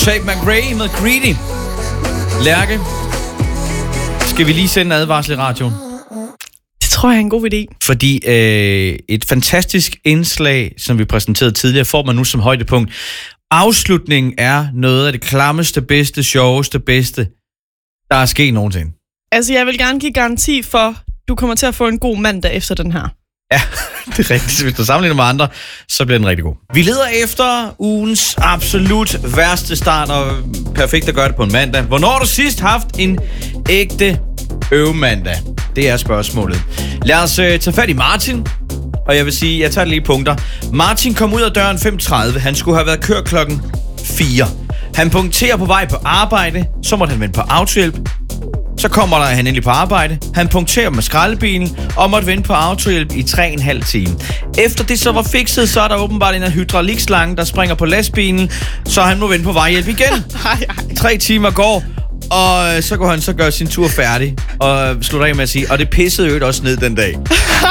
Tate McRae med Greedy. Lærke, skal vi lige sende en advarsel i radioen? Det tror jeg er en god idé. Fordi et fantastisk indslag, som vi præsenterede tidligere, får man nu som højdepunkt. Afslutningen er noget af det klammeste, bedste, sjoveste, bedste, der er sket nogensinde. Altså, jeg vil gerne give garanti for, du kommer til at få en god mandag efter den her. Ja, det er rigtigt. Hvis du sammenligner med andre, så bliver den rigtig god. Vi leder efter ugens absolut værste start, og perfekt at gøre det på en mandag. Hvornår har du sidst haft en ægte øvemandag? Det er spørgsmålet. Lad os tage fat i Martin. Og jeg vil sige, jeg tager lige punkter. Martin kom ud af døren 5:30. Han skulle have været kørt klokken 4. Han punkterer på vej på arbejde. Så måtte han vente på autohjælp. Så kommer han endelig på arbejde. Han punkterer med skraldebilen og måtte vente på autohjælp i 3,5 timer. Efter det så var fikset, så er der åbenbart en hydraulikslange, der springer på lastbilen, så han må vente på vejhjælp igen. 3 timer går, og så går han så gør sin tur færdig og slutter af med at sige, og det pissede jo også ned den dag.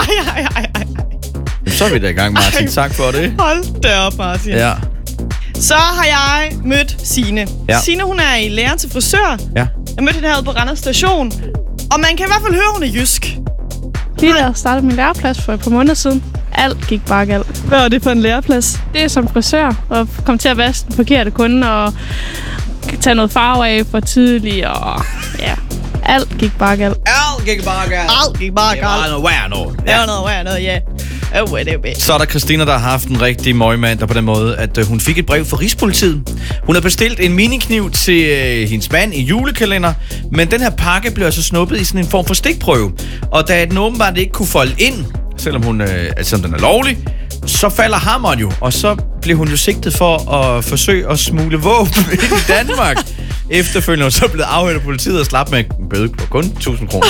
Så er vi da i gang, Martin. Tak for det. Hold da op, Martin. Ja. Så har jeg mødt Signe. Ja. Signe, hun er i lære til frisør. Ja. Jeg mødte hende herude på Randers Station. Og man kan i hvert fald høre, hun er jysk. Lige da jeg startede min læreplads for et par måneder siden. Alt gik bare galt. Hvad er det for en læreplads? Det er som frisør, og kom til at vaske den forkerte kunde, og tage noget farve af for tidligt, og ja, alt gik bare galt. Alt gik bare galt. Det var noget værd noget. Det var noget værd noget, ja. Så er der Christina, der har haft en rigtig møgmand, der på den måde, at hun fik et brev fra Rigspolitiet. Hun har bestilt en minikniv til hendes mand i julekalender, men den her pakke blev altså snuppet i sådan en form for stikprøve. Og da den åbenbart ikke kunne folde ind, selvom den er lovlig, så falder hammeren jo, og så blev hun jo sigtet for at forsøge at smugle våben ind i Danmark. Efterfølgende er så blevet afhørt af politiet og slap med en bøde på kun 1.000 kroner.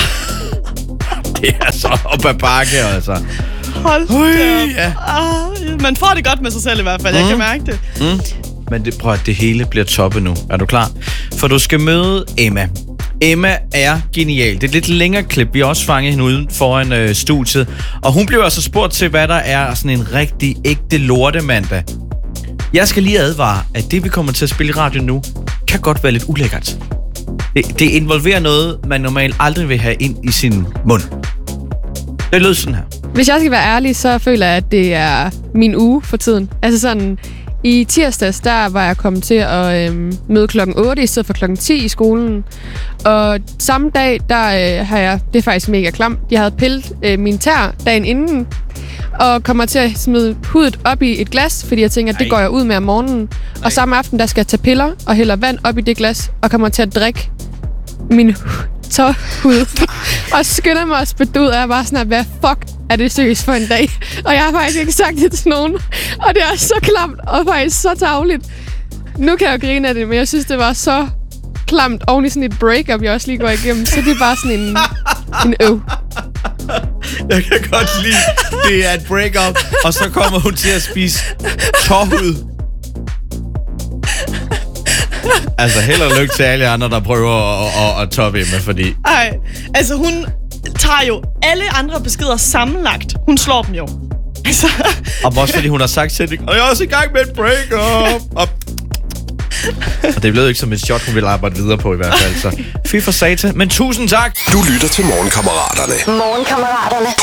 Det er så op ad bakke, altså. Hold da. Ja. Man får det godt med sig selv i hvert fald, jeg kan mærke det. Men det hele bliver toppet nu. Er du klar? For du skal møde Emma. Emma er genial. Det er et lidt længere klip. Vi har også fanget hende uden foran studiet. Og hun blev altså spurgt til, hvad der er sådan en rigtig ægte lortemandag. Jeg skal lige advare, at det vi kommer til at spille i radio nu, kan godt være lidt ulækkert. Det involverer noget, man normalt aldrig vil have ind i sin mund. Det lød sådan her. Hvis jeg skal være ærlig, så føler jeg, at det er min uge for tiden. Altså sådan, i tirsdags, der var jeg kommet til at møde klokken 8 i stedet for klokken 10 i skolen. Og samme dag, der har jeg, det er faktisk mega klamt, jeg havde pillet min tær dagen inden, og kommer til at smide hudet op i et glas, fordi jeg tænker, at det går jeg ud med om morgenen. Og samme aften, der skal jeg tage piller og hælder vand op i det glas, og kommer til at drikke min tårhud. Og skynder mig at spytte ud, og jeg bare sådan, hvad fuck er det seriøst for en dag? Og jeg har faktisk ikke sagt det til nogen. Og det er så klamt, og faktisk så tarveligt. Nu kan jeg jo grine af det, men jeg synes, det var så klamt oven i sådan et breakup, jeg også lige går igennem. Så det er bare sådan en øv. Jeg kan godt lide, det er et breakup, og så kommer hun til at spise tårhud. Altså, held og lykke til alle andre, der prøver at toppe Emma, fordi... Ej, altså hun tager jo alle andre beskeder sammenlagt. Hun slår dem jo. Altså... Og også fordi hun har sagt sætning, og jeg er også i gang med et breakup. Og det blev ikke som et shot, hun ville arbejde videre på i hvert fald. Så fy for satan, men tusind tak. Du lytter til Morgenkammeraterne.